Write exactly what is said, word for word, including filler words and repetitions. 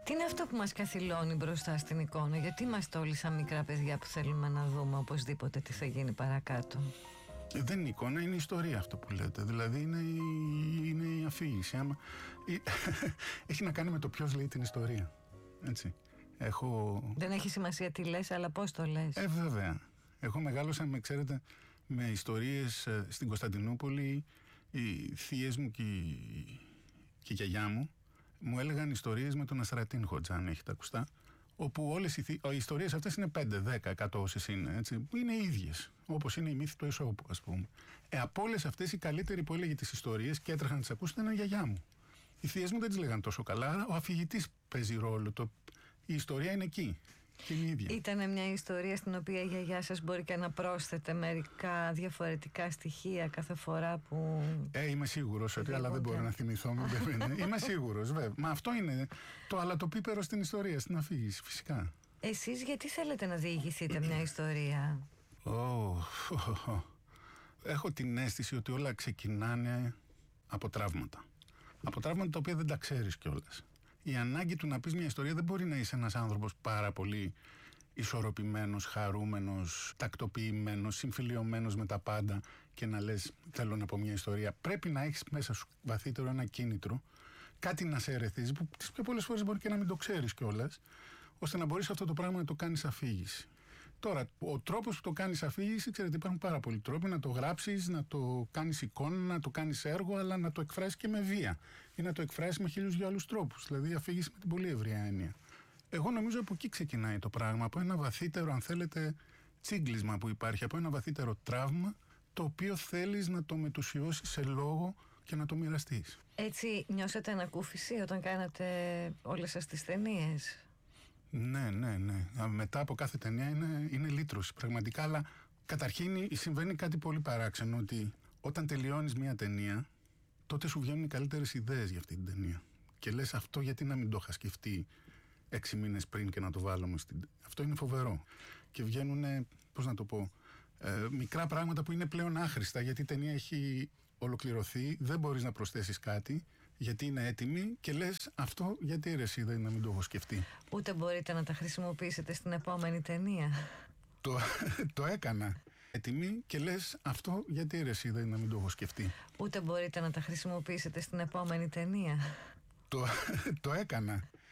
Τι είναι αυτό που μας καθυλώνει μπροστά στην εικόνα? Γιατί είμαστε όλοι σαν μικρά παιδιά που θέλουμε να δούμε οπωσδήποτε τι θα γίνει παρακάτω? Δεν είναι εικόνα, είναι ιστορία αυτό που λέτε. Δηλαδή είναι η, είναι η αφήγηση. Άμα... Έχει να κάνει με το ποιος λέει την ιστορία. Έτσι. Έχω... Δεν έχει σημασία τι λες, αλλά πώς το λες. Ε, βέβαια. Εγώ μεγάλωσα, με, ξέρετε, με ιστορίες ε, στην Κωνσταντινούπολη. Οι θείες μου και η, και η γιαγιά μου μου έλεγαν ιστορίες με τον Νασρατίν Χοτζά, αν έχετε ακουστά, όπου όλες οι, θη... οι ιστορίες αυτές είναι πέντε, δέκα, εκατό όσες είναι, έτσι, είναι ίδιες, όπως είναι η μύθη του Αισώπου, ας πούμε. Ε, από όλες αυτές η καλύτερη που έλεγε τις ιστορίες και έτρεχαν να τις ακούσουν ήταν η γιαγιά μου. Οι θείες μου δεν τις λέγαν τόσο καλά, ο αφηγητής παίζει ρόλο, το... η ιστορία είναι εκεί. Ήταν μια ιστορία στην οποία η γιαγιά σας μπορεί και να πρόσθετε μερικά διαφορετικά στοιχεία κάθε φορά που... Ε, είμαι σίγουρος ότι, αλλά δεν μπορώ να θυμηθώ. Είμαι σίγουρος, βέβαια. Μα αυτό είναι το αλατοπίπερο στην ιστορία, στην αφήγηση, φυσικά. Εσείς γιατί θέλετε να διηγηθείτε μια ιστορία? Oh, oh, oh. Έχω την αίσθηση ότι όλα ξεκινάνε από τραύματα. Από τραύματα τα οποία δεν τα ξέρεις κιόλας. Η ανάγκη του να πεις μια ιστορία δεν μπορεί να είσαι ένας άνθρωπος πάρα πολύ ισορροπημένος, χαρούμενος, τακτοποιημένος, συμφιλιωμένος με τα πάντα και να λες θέλω να πω μια ιστορία. Πρέπει να έχεις μέσα σου βαθύτερο ένα κίνητρο, κάτι να σε ερεθίζει, που τις πιο πολλές φορές μπορεί και να μην το ξέρεις κιόλας, ώστε να μπορείς αυτό το πράγμα να το κάνεις αφήγηση. Τώρα, ο τρόπος που το κάνεις αφήγηση, ξέρετε, υπάρχουν πάρα πολλοί τρόποι να το γράψεις, να το κάνεις εικόνα, να το κάνεις έργο, αλλά να το εκφράσεις και με βία ή να το εκφράσεις με χίλιους δυο άλλους τρόπους. Δηλαδή, αφήγηση με την πολύ ευρία έννοια. Εγώ νομίζω από εκεί ξεκινάει το πράγμα, από ένα βαθύτερο, αν θέλετε, τσίγκλισμα που υπάρχει, από ένα βαθύτερο τραύμα, το οποίο θέλεις να το μετουσιώσεις σε λόγο και να το μοιραστείς. Έτσι, νιώσατε ανακούφιση όταν κάνατε όλες σας τις ταινίες? Ναι, ναι, ναι. Μετά από κάθε ταινία είναι, είναι λύτρωση πραγματικά, αλλά καταρχήν συμβαίνει κάτι πολύ παράξενο, ότι όταν τελειώνεις μια ταινία, τότε σου βγαίνουν οι καλύτερες ιδέες για αυτή την ταινία. Και λες αυτό γιατί να μην το είχα σκεφτεί έξι μήνες πριν και να το βάλουμε στην... Αυτό είναι φοβερό. Και βγαίνουν, πώς να το πω, ε, μικρά πράγματα που είναι πλέον άχρηστα, γιατί η ταινία έχει ολοκληρωθεί, δεν μπορείς να προσθέσεις κάτι, γιατί είναι έτοιμη και λες αυτό γιατί ρε εσύ δεν να μην το έχω σκεφτεί. Ούτε μπορείτε να τα χρησιμοποιήσετε στην επόμενη ταινία? Το, το έκανα. Έτοιμη και λες αυτό γιατί ρε εσύ δεν να μην το έχω σκεφτεί. Ούτε μπορείτε να τα χρησιμοποιήσετε στην επόμενη ταινία? Το, το έκανα.